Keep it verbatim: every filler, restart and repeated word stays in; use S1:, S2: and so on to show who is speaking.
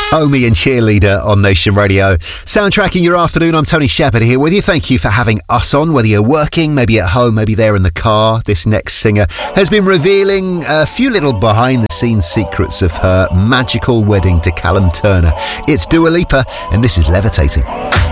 S1: Omi and Cheerleader on Nation Radio. Soundtracking your afternoon, I'm Tony Shepherd here with you. Thank you for having us on, whether you're working, maybe at home, maybe there in the car. This next singer has been revealing a few little behind-the-scenes secrets of her magical wedding to Callum Turner. It's Dua Lipa, and this is Levitating.